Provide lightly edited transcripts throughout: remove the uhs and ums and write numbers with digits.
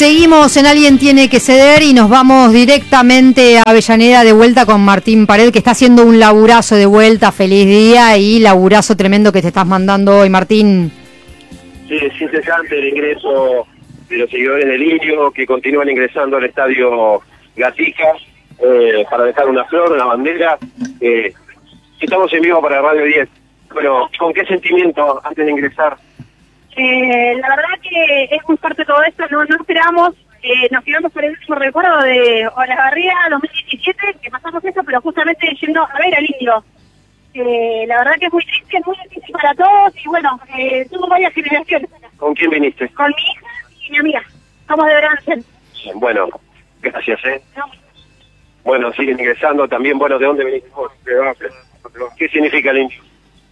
Seguimos en Alguien Tiene que Ceder y nos vamos directamente a Avellaneda de vuelta con Martín Pared, que está haciendo un laburazo de vuelta. Feliz día y laburazo tremendo que te estás mandando hoy, Martín. Sí, es interesante el ingreso de los seguidores del Indio que continúan ingresando al estadio Gatica para dejar una flor, una bandera. Estamos en vivo para Radio 10. Bueno, ¿con qué sentimiento antes de ingresar? La verdad que es muy fuerte todo esto, no esperábamos, nos quedamos por el último recuerdo de Olavarría 2017, que pasamos eso, pero justamente yendo a ver al Indio. La verdad que es muy triste, muy difícil para todos, y bueno, tuvo varias generaciones. ¿Con quién viniste? Con mi hija y mi amiga, somos de Bransen. Bueno, gracias, No. Bueno, siguen ingresando también. Bueno, ¿de dónde venís vos? ¿Qué significa el Indio?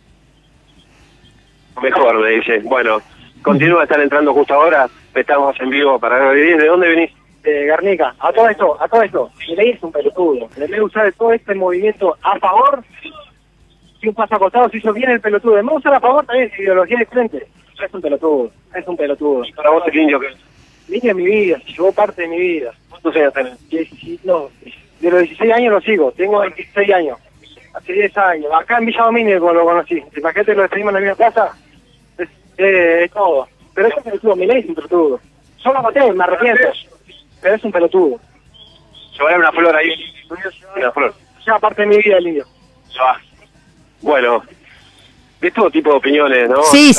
Mejor, me dice. Bueno, continúa, están entrando justo ahora. Estamos en vivo para Radio 10. ¿De dónde venís? De Garnica. A todo esto. Milei es un pelotudo. Milei usar todo este movimiento a favor. Si un paso acostado se hizo bien el pelotudo. En vez de usar a favor también su ideología de frente. Es un pelotudo. ¿Y para vos el Indio qué? El Indio es mi vida. Se llevó parte de mi vida. ¿Cuántos años tenés? De los 16 años lo sigo. Tengo 26 años. Hace 10 años. Acá en Villa Domínguez lo conocí. Imagínate, lo despedimos en la misma plaza. Es todo. Pero es un pelotudo. Milei es un pelotudo. Yo lo maté, me arrepiento. Pero es un pelotudo. Llevar una flor ahí. Una flor. Ya parte de mi vida el Indio. Bueno, de todo tipo de opiniones, ¿no? Sí,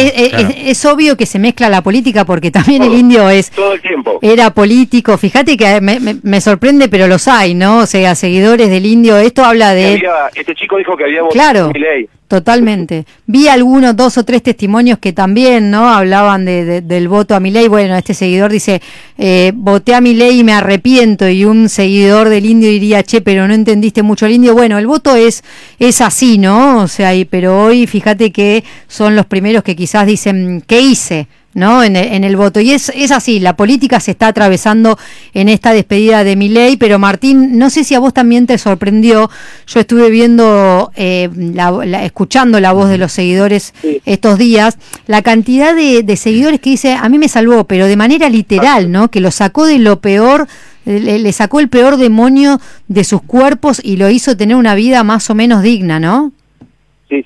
es obvio que se mezcla la política porque también el Indio todo el tiempo era político. Fíjate que me sorprende, pero los hay, ¿no? O sea, seguidores del Indio. Esto habla de... este chico dijo que habíamos... Claro, totalmente. Vi algunos, 2 o 3 testimonios que también, ¿no? Hablaban del voto a Milei. Bueno, este seguidor dice, voté a Milei y me arrepiento. Y un seguidor del Indio diría, che, pero no entendiste mucho el Indio. Bueno, el voto es así, ¿no? O sea, pero hoy fíjate que son los primeros que quizás dicen, ¿qué hice?, ¿no? En el voto. Y es así, la política se está atravesando en esta despedida de Milei, pero Martín, no sé si a vos también te sorprendió. Yo estuve viendo, escuchando la voz de los seguidores estos días, la cantidad de seguidores que dice, a mí me salvó, pero de manera literal, ¿no? Que lo sacó de lo peor, le sacó el peor demonio de sus cuerpos y lo hizo tener una vida más o menos digna, ¿no? Sí.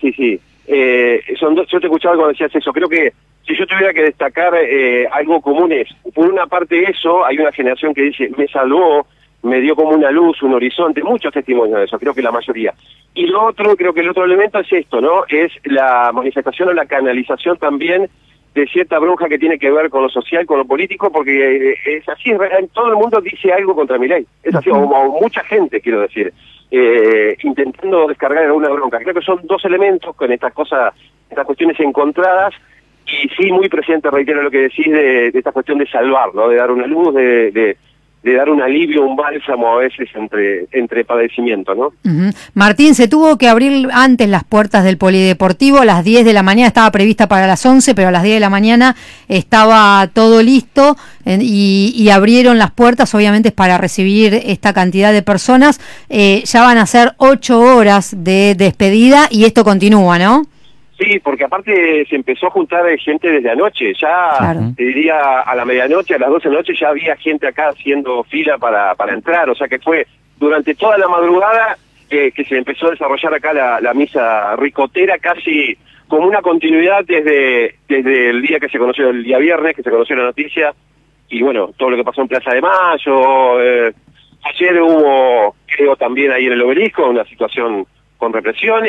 Yo te escuchaba cuando decías eso. Creo que si yo tuviera que destacar algo común es, por una parte eso, hay una generación que dice, me salvó, me dio como una luz, un horizonte, muchos testimonios de eso, creo que la mayoría. Y lo otro, creo que el otro elemento es esto, ¿no? Es la manifestación o la canalización también de cierta bronca que tiene que ver con lo social, con lo político, porque es así, todo el mundo dice algo contra Milei, es así, o mucha gente, quiero decir, intentando descargar alguna bronca. Creo que son 2 elementos con estas cosas, estas cuestiones encontradas. Y sí, muy presente, reitero lo que decís, de esta cuestión de salvar, ¿no? De dar una luz, de dar un alivio, un bálsamo a veces entre padecimiento, ¿no? Martín, se tuvo que abrir antes las puertas del polideportivo, a las 10 de la mañana, estaba prevista para las 11, pero a las 10 de la mañana estaba todo listo y abrieron las puertas, obviamente, para recibir esta cantidad de personas. Ya van a ser 8 horas de despedida y esto continúa, ¿no? Sí, porque aparte se empezó a juntar gente desde anoche, ya claro. Te diría a la medianoche, a las 12 de la noche ya había gente acá haciendo fila para entrar, o sea que fue durante toda la madrugada que se empezó a desarrollar acá la misa ricotera, casi como una continuidad desde el día que se conoció, el día viernes, que se conoció la noticia, y bueno, todo lo que pasó en Plaza de Mayo, ayer hubo, creo también ahí en el Obelisco, una situación con represión,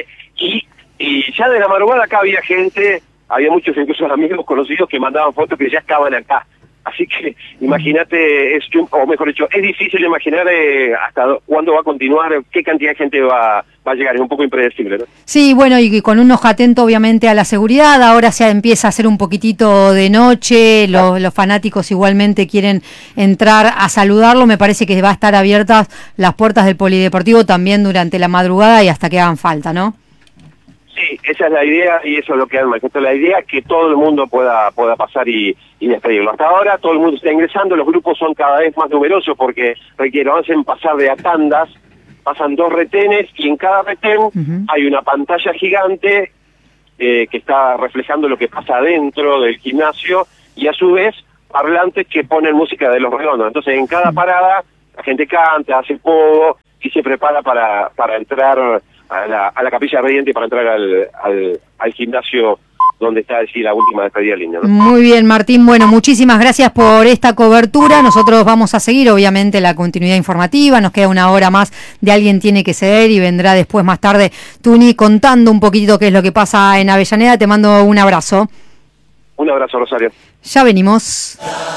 y ya de la madrugada acá había gente, había muchos incluso amigos conocidos que mandaban fotos que ya estaban acá. Así que imagínate, o mejor dicho, es difícil imaginar hasta cuándo va a continuar, qué cantidad de gente va a llegar, es un poco impredecible, ¿no? Sí, bueno, y con un ojo atento obviamente a la seguridad, ahora se empieza a hacer un poquitito de noche, los fanáticos igualmente quieren entrar a saludarlo, me parece que va a estar abiertas las puertas del polideportivo también durante la madrugada y hasta que hagan falta, ¿no? Sí, esa es la idea y eso es lo que han manifestado. La idea es que todo el mundo pueda pasar y despedirlo. Hasta ahora todo el mundo está ingresando, los grupos son cada vez más numerosos porque, requiero, hacen pasar de a tandas, pasan 2 retenes y en cada retén hay una pantalla gigante que está reflejando lo que pasa adentro del gimnasio y a su vez parlantes que ponen música de Los Redondos. Entonces en cada parada la gente canta, hace pogo y se prepara para entrar a la Capilla Ardiente, para entrar al gimnasio donde está la última despedida del Indio, ¿no? Muy bien, Martín. Bueno, muchísimas gracias por esta cobertura. Nosotros vamos a seguir, obviamente, la continuidad informativa. Nos queda una hora más de Alguien Tiene que Ceder y vendrá después, más tarde, Tuni contando un poquito qué es lo que pasa en Avellaneda. Te mando un abrazo. Un abrazo, Rosario. Ya venimos.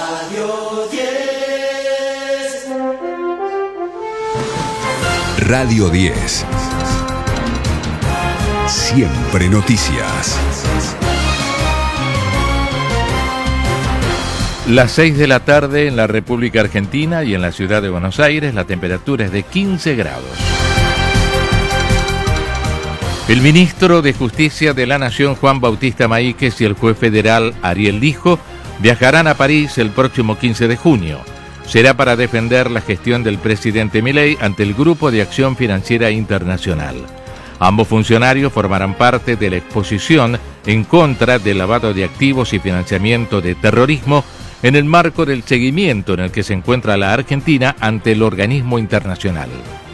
Radio 10. Siempre noticias. Las 6 de la tarde en la República Argentina y en la ciudad de Buenos Aires, la temperatura es de 15 grados. El ministro de Justicia de la Nación, Juan Bautista Maíquez, y el juez federal, Ariel Lijo, viajarán a París el próximo 15 de junio. Será para defender la gestión del presidente Milei ante el Grupo de Acción Financiera Internacional. Ambos funcionarios formarán parte de la exposición en contra del lavado de activos y financiamiento de terrorismo en el marco del seguimiento en el que se encuentra la Argentina ante el organismo internacional.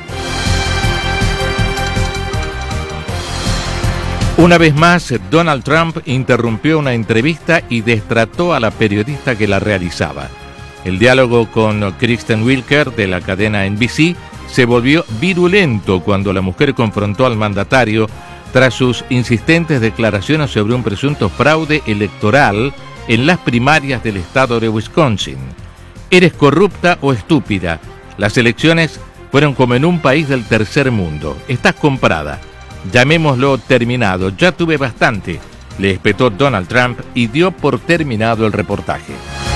Una vez más, Donald Trump interrumpió una entrevista y destrató a la periodista que la realizaba. El diálogo con Kristen Welker de la cadena NBC se volvió virulento cuando la mujer confrontó al mandatario tras sus insistentes declaraciones sobre un presunto fraude electoral en las primarias del estado de Wisconsin. ¿Eres corrupta o estúpida? Las elecciones fueron como en un país del tercer mundo. Estás comprada. Llamémoslo terminado. Ya tuve bastante, le espetó Donald Trump y dio por terminado el reportaje.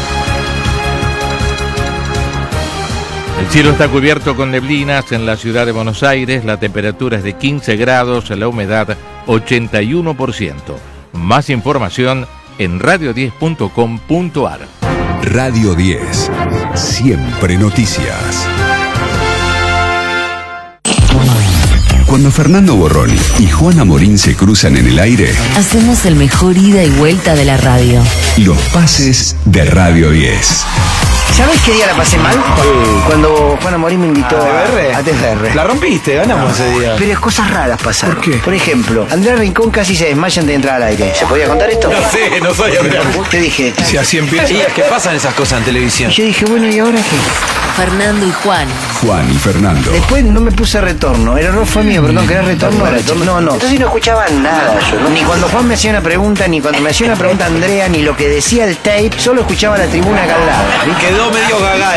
El cielo está cubierto con neblinas en la ciudad de Buenos Aires. La temperatura es de 15 grados, la humedad 81%. Más información en radio10.com.ar. Radio 10. Siempre noticias. Cuando Fernando Borroni y Juana Morín se cruzan en el aire, hacemos el mejor ida y vuelta de la radio. Los pases de Radio 10. ¿Sabes qué día la pasé mal? Cuando Juana Morín me invitó a TFR. La rompiste, ganamos ese día. Pero cosas raras pasaron. ¿Por qué? Por ejemplo, Andrea Rincón casi se desmaya antes de entrar al aire. ¿Se podía contar esto? No sé, no soy Andrea. Te dije. Si así empieza. Y es que pasan esas cosas en televisión. Y yo dije, bueno, ¿y ahora qué? Fernando y Juan. Juan y Fernando. Después no me puse retorno. El error fue mío, perdón, ¿querés retorno? No. Entonces no escuchaba nada yo, ¿no? Ni cuando Juan me hacía una pregunta, ni cuando me hacía una pregunta Andrea, ni lo que decía el tape, solo escuchaba la tribuna acá al lado. Quedó medio cagada.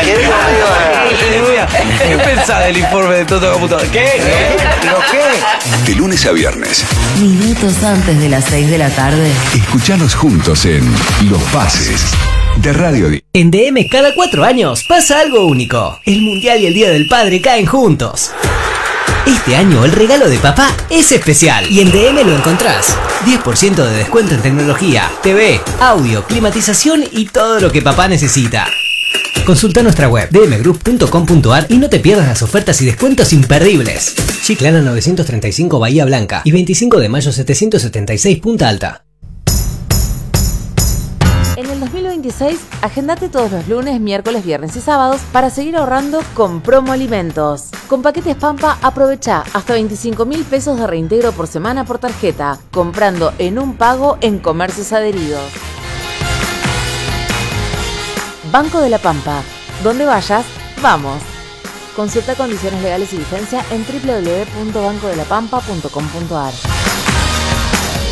¿Qué pensás del informe de Toto Computador? ¿Qué? ¿Lo qué? De lunes a viernes. Minutos antes de las 6 de la tarde. Escuchanos juntos en Los Pases de Radio 10. En DM cada 4 años pasa algo único. El Mundial y el Día del Padre caen juntos. Este año el regalo de papá es especial y en DM lo encontrás. 10% de descuento en tecnología, TV, audio, climatización y todo lo que papá necesita. Consulta nuestra web dmgroup.com.ar y no te pierdas las ofertas y descuentos imperdibles. Chiclana 935 Bahía Blanca y 25 de mayo 776 Punta Alta. En el 2026, agendate todos los lunes, miércoles, viernes y sábados para seguir ahorrando con Promo Alimentos. Con paquetes Pampa, aprovecha hasta 25.000 pesos de reintegro por semana por tarjeta, comprando en un pago en comercios adheridos. Banco de la Pampa. Donde vayas, vamos. Consulta condiciones legales y vigencia en www.bancodelapampa.com.ar.